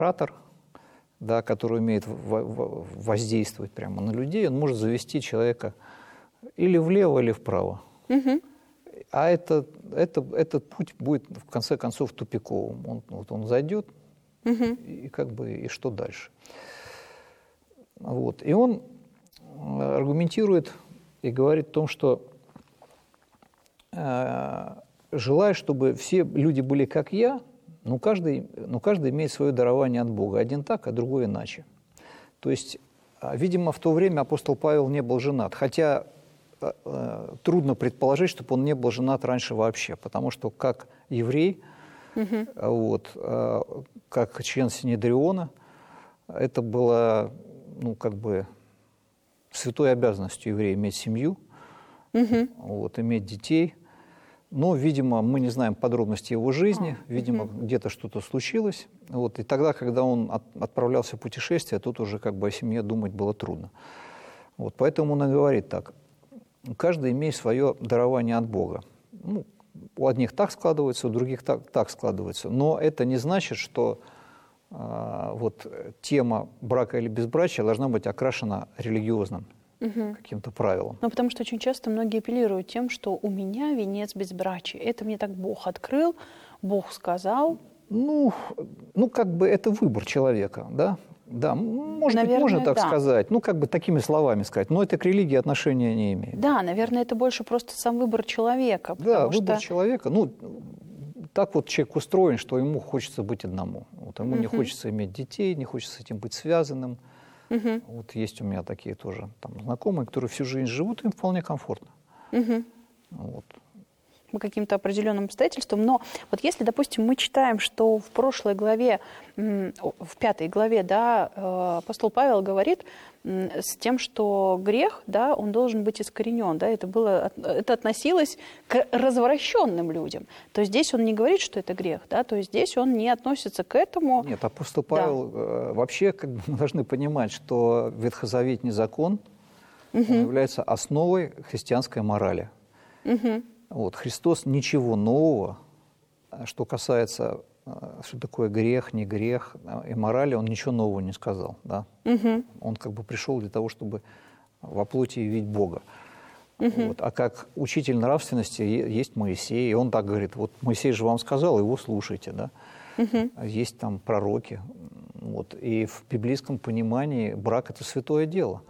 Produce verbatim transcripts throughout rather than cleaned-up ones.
оператор, да, который умеет воздействовать прямо на людей, он может завести человека или влево, или вправо. Угу. А это, это, этот путь будет, в конце концов, тупиковым. Он, вот он зайдет, угу. и, как бы, и что дальше? Вот. И он аргументирует и говорит о том, что э, желая, чтобы все люди были как я, но каждый, но каждый имеет свое дарование от Бога. Один так, а другой иначе. То есть, видимо, в то время апостол Павел не был женат. Хотя э, трудно предположить, чтобы он не был женат раньше вообще. Потому что как еврей, угу. вот, э, как член Синедриона, это было, ну, как бы святой обязанностью еврея иметь семью, угу. вот, иметь детей. Но, видимо, мы не знаем подробности его жизни, а, видимо, угу. где-то что-то случилось. Вот, и тогда, когда он от, отправлялся в путешествие, тут уже как бы о семье думать было трудно. Вот, поэтому он и говорит так. Каждый имеет свое дарование от Бога. Ну, у одних так складывается, у других так, так складывается. Но это не значит, что а, вот, тема брака или безбрачия должна быть окрашена религиозным угу. каким-то правилам. Ну, потому что очень часто многие апеллируют тем, что у меня венец безбрачия. Это мне так Бог открыл, Бог сказал. Ну, ну как бы это выбор человека, да? Да, может наверное, быть, можно так да. сказать, ну, как бы такими словами сказать, но это к религии отношения не имеет. Да, наверное, это больше просто сам выбор человека. Да, выбор что... человека, ну, так вот человек устроен, что ему хочется быть одному. Вот ему uh-huh. не хочется иметь детей, не хочется с этим быть связанным. Uh-huh. Вот есть у меня такие тоже там знакомые, которые всю жизнь живут, им вполне комфортно. Uh-huh. Вот. По каким-то определенным обстоятельствам. Но вот если, допустим, мы читаем, что в прошлой главе, в пятой главе, да, апостол Павел говорит с тем, что грех, да, он должен быть искоренен, да, это было, это относилось к развращенным людям. То есть здесь он не говорит, что это грех, да, то есть здесь он не относится к этому. Нет, апостол Павел, да. вообще, как бы, мы должны понимать, что ветхозаветний закон угу. является основой христианской морали. Угу. Вот, Христос ничего нового, что касается, что такое грех, не грех, и морали, он ничего нового не сказал. Да? Угу. Он как бы пришел для того, чтобы во плоти явить Бога. Угу. Вот. А как учитель нравственности есть Моисей, и он так говорит, вот Моисей же вам сказал, его слушайте. Да? Угу. Есть там пророки. Вот. И в библейском понимании брак – это святое дело.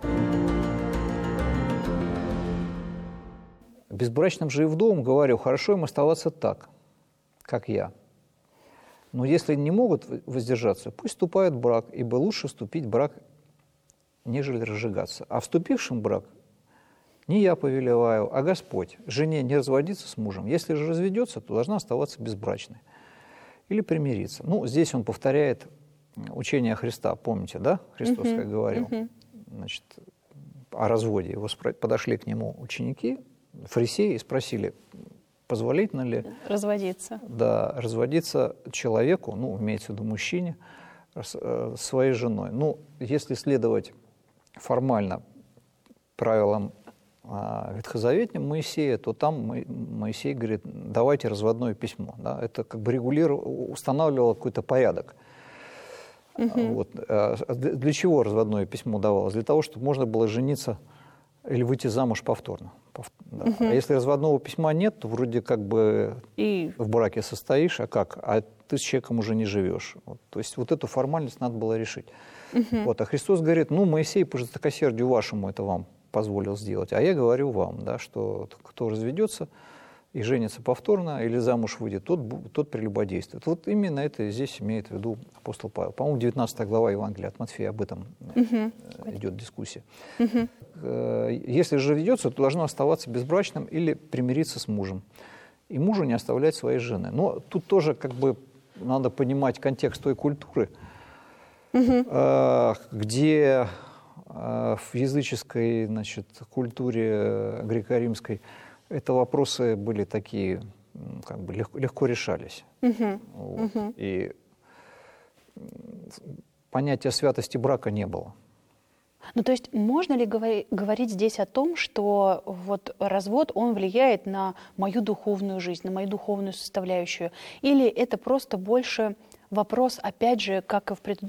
Безбрачным же и вдовам говорю, хорошо им оставаться так, как я. Но если не могут воздержаться, пусть вступают в брак, ибо лучше вступить в брак, нежели разжигаться. А вступившим в брак не я повелеваю, а Господь. Жене не разводиться с мужем. Если же разведется, то должна оставаться безбрачной. Или примириться. Ну, здесь он повторяет учение Христа, помните, да? Христос, uh-huh. как говорил, uh-huh. значит, о разводе. Его спро... Подошли к нему ученики, фарисеи, спросили, позволительно ли разводиться, да, разводиться человеку, ну, имеется в виду мужчине, с э, своей женой. Ну, если следовать формально правилам э, ветхозаветным Моисея, то там Мо, Моисей говорит, давайте разводное письмо. Да? Это как бы регулировало, устанавливало какой-то порядок. Угу. Вот. Для чего разводное письмо давалось? Для того, чтобы можно было жениться или выйти замуж повторно. Да. Угу. А если разводного письма нет, то вроде как бы и... в браке состоишь, а как? А ты с человеком уже не живешь. Вот. То есть вот эту формальность надо было решить. Угу. Вот. А Христос говорит, ну, Моисей по жестокосердию вашему это вам позволил сделать, а я говорю вам, да, что кто разведется и женится повторно или замуж выйдет, тот, тот прелюбодействует. Вот именно это здесь имеет в виду апостол Павел. По-моему, девятнадцатая глава Евангелия от Матфея об этом угу. идет дискуссия. Угу. Если же ведется, то должно оставаться безбрачным или примириться с мужем. И мужу не оставлять своей жены. Но тут тоже как бы надо понимать контекст той культуры, угу. где в языческой, значит, культуре греко-римской это вопросы были такие, как бы легко, легко решались. Угу. Вот. Угу. И понятия святости брака не было. Ну, то есть можно ли говори, говорить здесь о том, что вот развод, он влияет на мою духовную жизнь, на мою духовную составляющую? Или это просто больше вопрос, опять же, как и в предыдущем